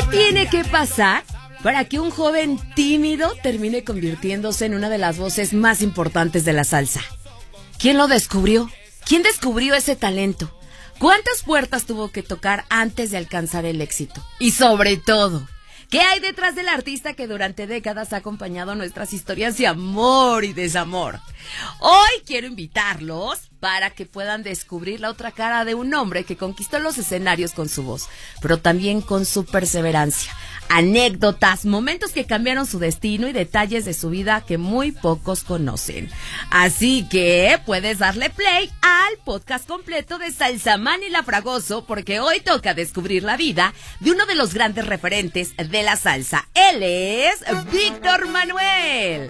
tiene que pasar para que un joven tímido termine convirtiéndose en una de las voces más importantes de la salsa? ¿Quién lo descubrió? ¿Quién descubrió ese talento? ¿Cuántas puertas tuvo que tocar antes de alcanzar el éxito? Y sobre todo, ¿qué hay detrás del artista que durante décadas ha acompañado nuestras historias de amor y desamor? Hoy quiero invitarlos para que puedan descubrir la otra cara de un hombre que conquistó los escenarios con su voz, pero también con su perseverancia. Anécdotas, momentos que cambiaron su destino y detalles de su vida que muy pocos conocen. Así que puedes darle play al podcast completo de Salsamán y La Fragoso, porque hoy toca descubrir la vida de uno de los grandes referentes de la salsa. Él es Víctor Manuel.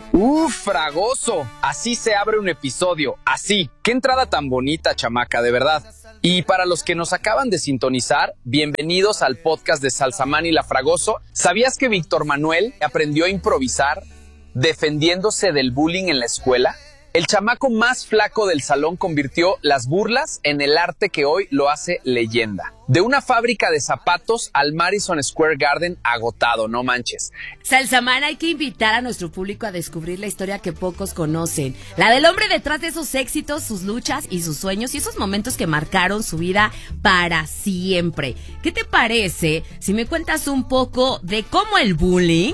Fragoso, así se abre un episodio, así. Qué entrada tan bonita, chamaca, de verdad. Y para los que nos acaban de sintonizar, bienvenidos al podcast de Salsamán y La Fragoso. ¿Sabías que Víctor Manuel aprendió a improvisar defendiéndose del bullying en la escuela? El chamaco más flaco del salón convirtió las burlas en el arte que hoy lo hace leyenda. De una fábrica de zapatos al Madison Square Garden agotado, no manches. Salsamán, hay que invitar a nuestro público a descubrir la historia que pocos conocen. La del hombre detrás de esos éxitos, sus luchas y sus sueños y esos momentos que marcaron su vida para siempre. ¿Qué te parece si me cuentas un poco de cómo el bullying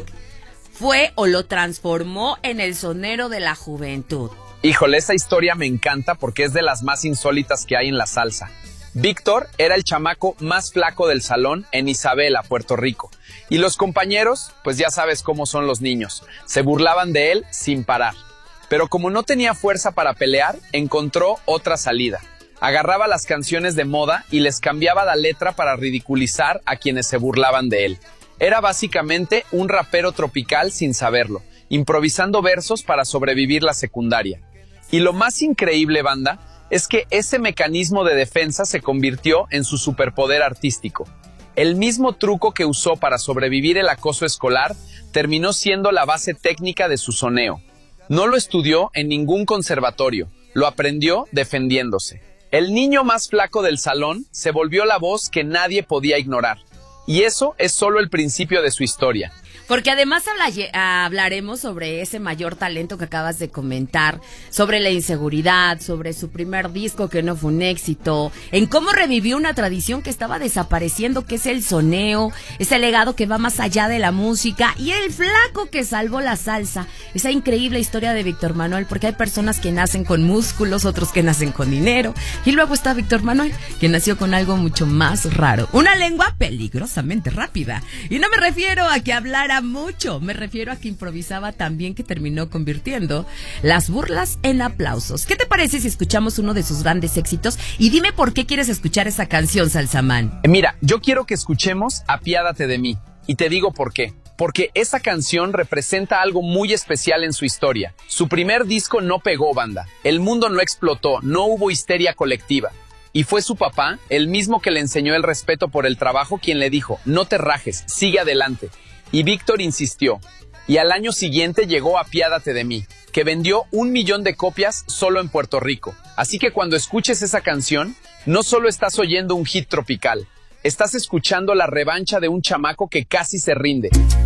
fue o lo transformó en el sonero de la juventud? Híjole, esa historia me encanta porque es de las más insólitas que hay en la salsa. Víctor era el chamaco más flaco del salón en Isabela, Puerto Rico. Y los compañeros, pues ya sabes cómo son los niños, se burlaban de él sin parar. Pero como no tenía fuerza para pelear, encontró otra salida. Agarraba las canciones de moda y les cambiaba la letra para ridiculizar a quienes se burlaban de él. Era básicamente un rapero tropical sin saberlo, improvisando versos para sobrevivir la secundaria. Y lo más increíble, banda, es que ese mecanismo de defensa se convirtió en su superpoder artístico. El mismo truco que usó para sobrevivir el acoso escolar terminó siendo la base técnica de su soneo. No lo estudió en ningún conservatorio, lo aprendió defendiéndose. El niño más flaco del salón se volvió la voz que nadie podía ignorar. Y eso es solo el principio de su historia. Porque además hablaremos sobre ese mayor talento que acabas de comentar, sobre la inseguridad, sobre su primer disco que no fue un éxito, en cómo revivió una tradición que estaba desapareciendo, que es el soneo, ese legado que va más allá de la música, y el flaco que salvó la salsa. Esa increíble historia de Víctor Manuel, porque hay personas que nacen con músculos, otros que nacen con dinero, y luego está Víctor Manuel, que nació con algo mucho más raro, una lengua peligrosamente rápida. Y no me refiero a que hablara mucho, me refiero a que improvisaba tan bien que terminó convirtiendo las burlas en aplausos. ¿Qué te parece si escuchamos uno de sus grandes éxitos? Y dime por qué quieres escuchar esa canción, Salsamán. Mira, yo quiero que escuchemos Apiádate de mí, y te digo por qué. Porque esa canción representa algo muy especial en su historia. Su primer disco no pegó, banda. El mundo no explotó, no hubo histeria colectiva. Y fue su papá, el mismo que le enseñó el respeto por el trabajo, quien le dijo: no te rajes, sigue adelante. Y Víctor insistió, y al año siguiente llegó Apiádate de mí, que vendió 1 millón de copias solo en Puerto Rico. Así que cuando escuches esa canción, no solo estás oyendo un hit tropical, estás escuchando la revancha de un chamaco que casi se rinde.